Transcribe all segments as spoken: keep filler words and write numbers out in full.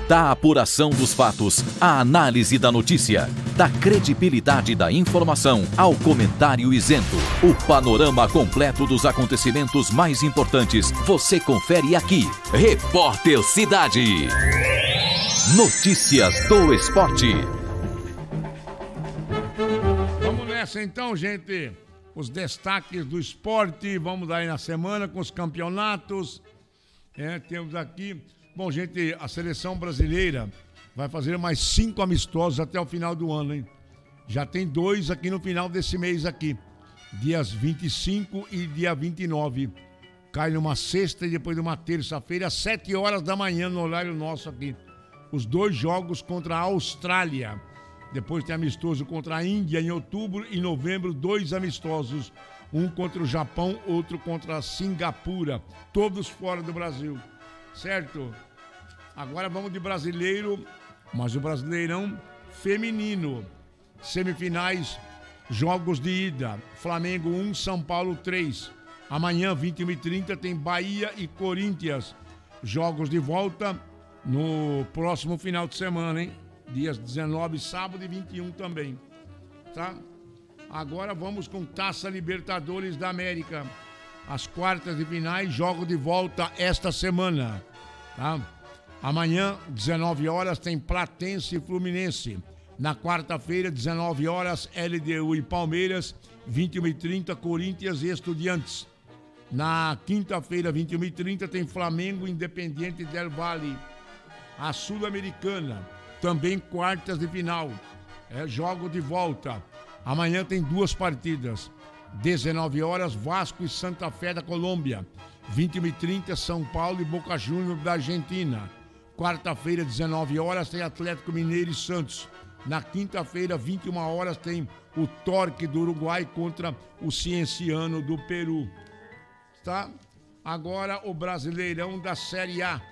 Da apuração dos fatos, à análise da notícia, da credibilidade da informação ao comentário isento. O panorama completo dos acontecimentos mais importantes você confere aqui. Repórter Cidade. Notícias do esporte. Vamos nessa então, gente. Os destaques do esporte. Vamos aí na semana com os campeonatos. É, temos aqui... Bom, gente, a seleção brasileira vai fazer mais cinco amistosos até o final do ano, hein? Já tem dois aqui no final desse mês aqui. Dias vinte e cinco e dia vinte e nove. Cai numa sexta e depois numa terça-feira, às sete horas da manhã, no horário nosso aqui. Os dois jogos contra a Austrália. Depois tem amistoso contra a Índia em outubro e novembro, dois amistosos. Um contra o Japão, outro contra a Singapura. Todos fora do Brasil. Certo? Agora vamos de brasileiro, mas o Brasileirão feminino. Semifinais, jogos de ida. Flamengo um, São Paulo três. Amanhã, vinte e uma e trinta, tem Bahia e Corinthians. Jogos de volta no próximo final de semana, hein? Dias dezenove, sábado e vinte e um também. Tá? Agora vamos com Taça Libertadores da América. As quartas de finais, jogo de volta esta semana. Tá? Amanhã, dezenove horas, tem Platense e Fluminense. Na quarta-feira, dezenove horas, L D U e Palmeiras. vinte e uma e trinta, Corinthians e Estudiantes. Na quinta-feira, vinte e uma e trinta, tem Flamengo e Independiente del Valle. A Sul-Americana, também quartas de final. É jogo de volta. Amanhã tem duas partidas. dezenove horas, Vasco e Santa Fé da Colômbia. vinte e uma e trinta, São Paulo e Boca Juniors da Argentina. Quarta-feira, dezenove horas, tem Atlético Mineiro e Santos. Na quinta-feira, vinte e uma horas, tem o Torque do Uruguai contra o Cienciano do Peru. Tá? Agora o Brasileirão da Série A.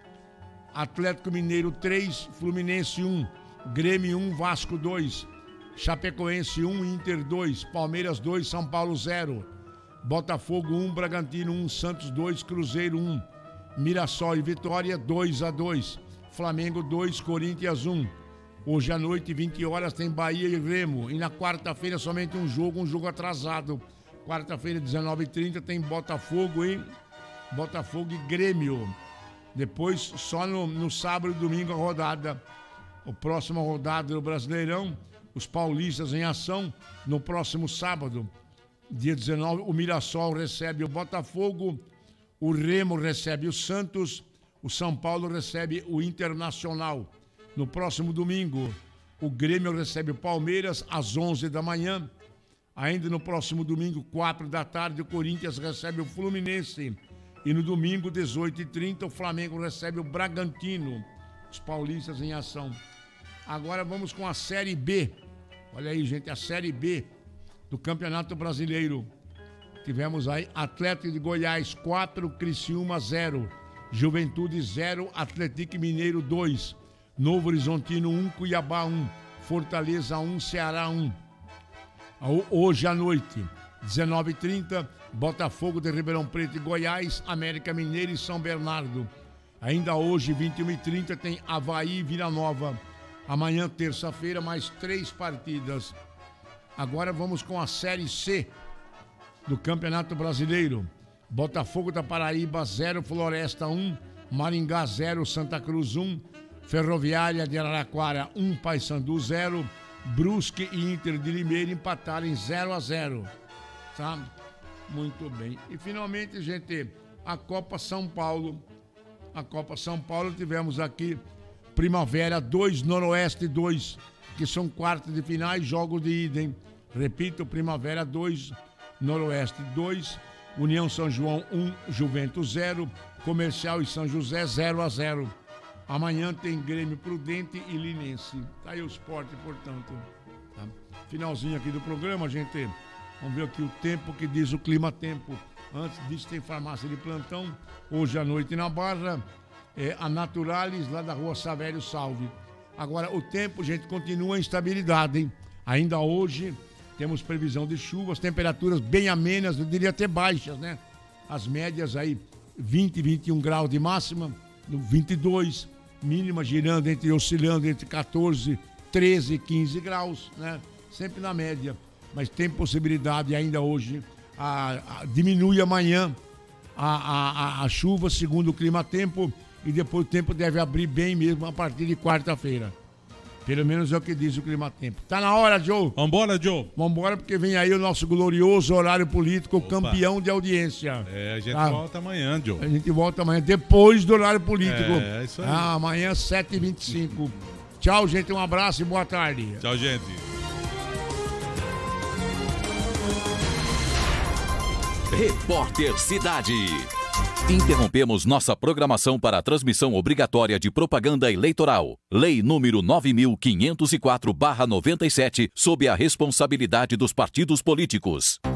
Atlético Mineiro três, Fluminense um, Grêmio um, Vasco dois. Chapecoense um, Inter dois, Palmeiras dois, São Paulo zero, Botafogo um, Bragantino um, Santos dois, Cruzeiro um, Mirassol e Vitória dois a dois, Flamengo dois, Corinthians um. Hoje à noite, vinte horas, tem Bahia e Remo. E na quarta-feira somente um jogo, um jogo atrasado. Quarta-feira, dezenove e trinta, tem Botafogo e Botafogo e Grêmio. Depois, só no, no sábado e domingo a rodada. A próxima rodada do Brasileirão. Os paulistas em ação no próximo sábado, dia dezenove, o Mirassol recebe o Botafogo, o Remo recebe o Santos, o São Paulo recebe o Internacional. No próximo domingo, o Grêmio recebe o Palmeiras às onze da manhã. Ainda no próximo domingo, quatro da tarde, o Corinthians recebe o Fluminense. E no domingo, dezoito e trinta, o Flamengo recebe o Bragantino. Os paulistas em ação. Agora vamos com a Série B. Olha aí, gente, a Série B do Campeonato Brasileiro. Tivemos aí Atlético de Goiás quatro, Criciúma zero, Juventude zero, Atlético Mineiro dois, Novo Horizontino um, Cuiabá um, Fortaleza um, Ceará um. Hoje à noite, dezenove e trinta, Botafogo de Ribeirão Preto e Goiás, América Mineiro e São Bernardo. Ainda hoje, vinte e uma e trinta, tem Avaí e Vila Nova. Amanhã, terça-feira, mais três partidas. Agora vamos com a Série C do Campeonato Brasileiro. Botafogo da Paraíba zero, Floresta um, Maringá zero, Santa Cruz um, Ferroviária de Araraquara um, Paysandu zero, Brusque e Inter de Limeira empataram em zero a zero. Tá? Muito bem. E finalmente, gente, a Copa São Paulo. A Copa São Paulo tivemos aqui Primavera dois, Noroeste dois, que são quartas de finais, jogos de ida, hein? Repito, Primavera dois, Noroeste dois, União São João um, Juventus zero, Comercial e São José zero a zero. Amanhã tem Grêmio Prudente e Linense. Tá aí o esporte, portanto. Tá? Finalzinho aqui do programa, gente. Vamos ver aqui o tempo que diz o clima-tempo. Antes disso tem farmácia de plantão. Hoje à noite na Barra. É a Naturalis, lá da rua Savério Salve. Agora, o tempo, gente, continua em estabilidade, hein? Ainda hoje temos previsão de chuvas, temperaturas bem amenas, eu diria até baixas, né? As médias aí, vinte, vinte e um graus de máxima, vinte e dois. mínima girando, entre, oscilando entre catorze, treze, quinze graus, né? Sempre na média. Mas tem possibilidade ainda hoje, a, a, diminui amanhã a, a, a, a chuva, segundo o clima-tempo, e depois o tempo deve abrir bem mesmo a partir de quarta-feira. Pelo menos é o que diz o clima-tempo. Tá na hora, Joe? Vambora, Joe. Vambora, porque vem aí o nosso glorioso horário político, Opa. campeão de audiência. É, a gente tá? volta amanhã, Joe. A gente volta amanhã, depois do horário político. É, isso aí. Ah, amanhã, sete e vinte e cinco. Tchau, gente. Um abraço e boa tarde. Tchau, gente. Repórter Cidade. Interrompemos nossa programação para a transmissão obrigatória de propaganda eleitoral. Lei número nove mil quinhentos e quatro barra noventa e sete, sob a responsabilidade dos partidos políticos.